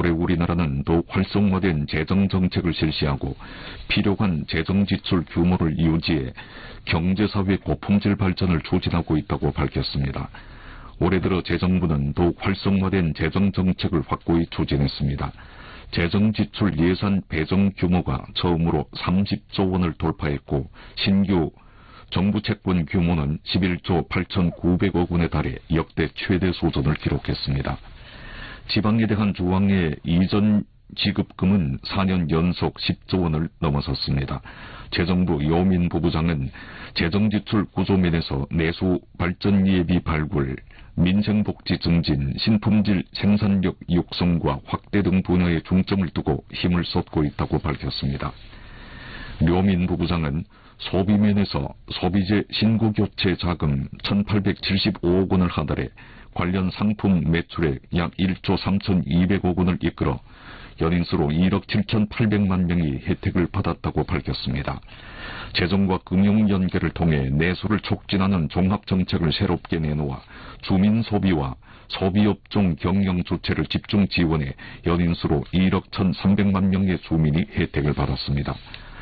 올해 우리나라는 더욱 활성화된 재정정책을 실시하고 필요한 재정지출 규모를 유지해 경제사회 고품질 발전을 추진하고 있다고 밝혔습니다. 올해 들어 재정부는 더욱 활성화된 재정정책을 확고히 추진했습니다. 재정지출 예산 배정 규모가 처음으로 30조 원을 돌파했고 신규 정부 채권 규모는 11조 8,900억 원에 달해 역대 최대 수준을 기록했습니다. 지방에 대한 중앙의 이전 지급금은 4년 연속 10조 원을 넘어섰습니다. 재정부 요민 부부장은 재정지출 구조면에서 내수 발전 예비 발굴, 민생복지 증진, 신품질 생산력 육성과 확대 등 분야에 중점을 두고 힘을 쏟고 있다고 밝혔습니다. 료민 부부장은 소비면에서 소비재 신고교체 자금 1,875억 원을 하달해 관련 상품 매출액 약 1조 3,200억 원을 이끌어 연인수로 1억 7,800만 명이 혜택을 받았다고 밝혔습니다. 재정과 금융 연계를 통해 내수를 촉진하는 종합정책을 새롭게 내놓아 주민 소비와 소비업종 경영 주체를 집중 지원해 연인수로 1억 1,300만 명의 주민이 혜택을 받았습니다.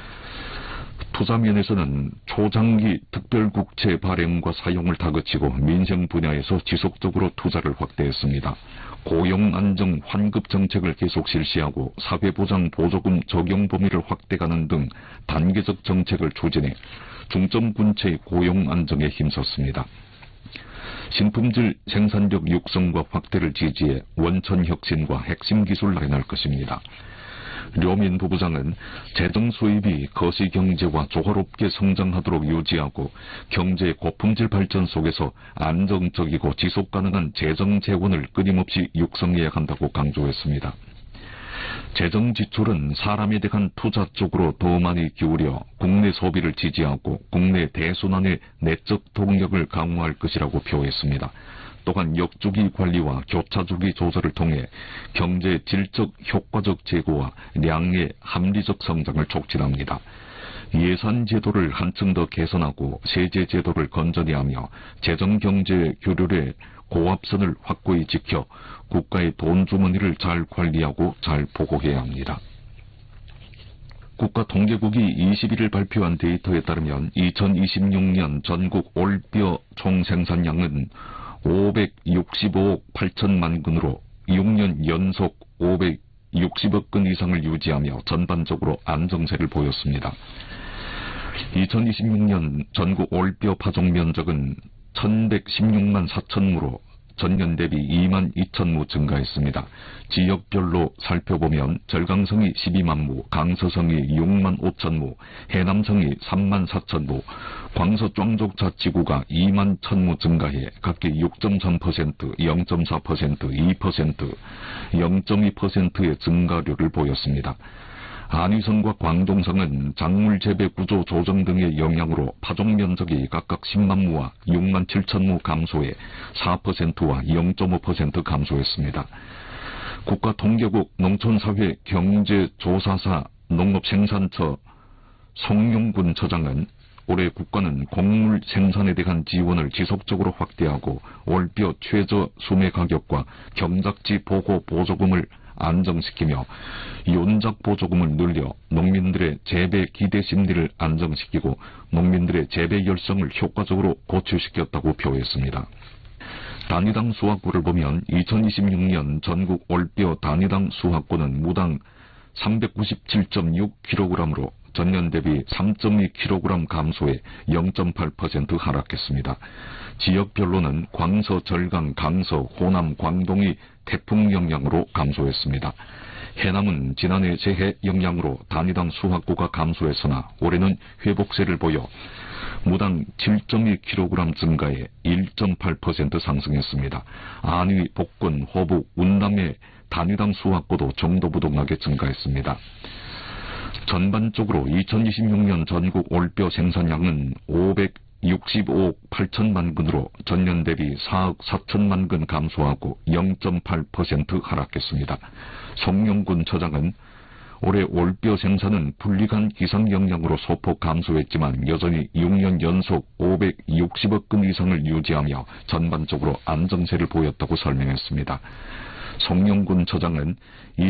투자면에서는 초장기 특별국채 발행과 사용을 다그치고 민생 분야에서 지속적으로 투자를 확대했습니다. 고용안정 환급 정책을 계속 실시하고 사회보장 보조금 적용 범위를 확대하는 등 단계적 정책을 추진해 중점군체의 고용안정에 힘썼습니다. 신품질 생산력 육성과 확대를 지지해 원천혁신과 핵심 기술을 마련할 것입니다. 료민 부부장은 재정 수입이 거시경제와 조화롭게 성장하도록 유지하고 경제의 고품질 발전 속에서 안정적이고 지속가능한 재정 재원을 끊임없이 육성해야 한다고 강조했습니다. 재정 지출은 사람에 대한 투자 쪽으로 더 많이 기울여 국내 소비를 지지하고 국내 대순환의 내적 동력을 강화할 것이라고 표했습니다. 또한 역주기 관리와 교차주기 조절을 통해 경제의 질적 효과적 제고와 량의 합리적 성장을 촉진합니다. 예산 제도를 한층 더 개선하고 세제 제도를 건전히 하며 재정경제 규율의 고압선을 확고히 지켜 국가의 돈 주머니를 잘 관리하고 잘 보고해야 합니다. 국가통계국이 21일 발표한 데이터에 따르면 2026년 전국 올뼈 총생산량은 565억 8천만 근으로 6년 연속 560억 근 이상을 유지하며 전반적으로 안정세를 보였습니다. 2026년 전국 올뼈 파종 면적은 1,116만 4천무로 전년 대비 2만 2천무 증가했습니다. 지역별로 살펴보면 절강성이 12만 무, 강서성이 6만 5천무, 해남성이 3만 4천무, 광서庄족자치구가 2만 1천무 증가해 각기 6.3%, 0.4%, 2%, 0.2%의 증가율을 보였습니다. 안위성과 광동성은 작물 재배 구조 조정 등의 영향으로 파종 면적이 각각 10만 무와 6만 7천무 감소해 4%와 0.5% 감소했습니다. 국가통계국 농촌사회 경제조사사 농업생산처 송용군 처장은 올해 국가는 곡물 생산에 대한 지원을 지속적으로 확대하고 올뼈 최저 수매 가격과 경작지 보고 보조금을 안정시키며 연작 보조금을 늘려 농민들의 재배 기대 심리를 안정시키고 농민들의 재배 열성을 효과적으로 고취시켰다고 표했습니다. 단위당 수확고를 보면 2026년 전국 올뼈 단위당 수확고는 무당 397.6kg으로 전년 대비 3.2kg 감소해 0.8% 하락했습니다. 지역별로는 광서, 절강, 강서, 호남, 광동이 태풍 영향으로 감소했습니다. 해남은 지난해 재해 영향으로 단위당 수확고가 감소했으나 올해는 회복세를 보여 무당 7.2kg 증가해 1.8% 상승했습니다. 안위, 복권, 호북, 운남의 단위당 수확고도 정도부동하게 증가했습니다. 전반적으로 2026년 전국 올뼈 생산량은 565억 8천만 근으로 전년 대비 4억 4천만 근 감소하고 0.8% 하락했습니다. 송용군 처장은 올해 올뼈 생산은 불리한 기상 영향으로 소폭 감소했지만 여전히 6년 연속 560억 근 이상을 유지하며 전반적으로 안정세를 보였다고 설명했습니다. 송용군 처장은